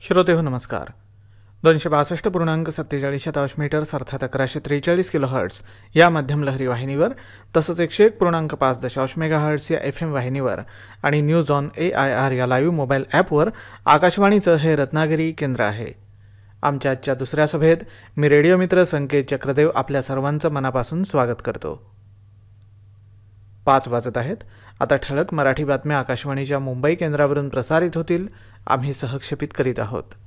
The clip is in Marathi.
श्रोते हो नमस्कार. 262.47 मीटर्स अर्थात 1143 किलोहर्ट्ज या मध्यम लहरी वाहिनीवर तसंच 101.5 मेगाहर्ट्ज या FM वाहिनीवर आणि न्यूज ऑन AIR या लाईव्ह मोबाईल ॲपवर आकाशवाणीचं हे रत्नागिरी केंद्र आहे. आमच्या आजच्या दुसऱ्या सभेत मी रेडिओ मित्र संकेत चक्रदेव आपल्या सर्वांचं मनापासून स्वागत करतो. 5 वाजत आहेत. आता ठळक मराठी बातम्या आकाशवाणीच्या मुंबई केंद्रावरून प्रसारित होतील. आम्ही सहक्षेपित करीत आहोत.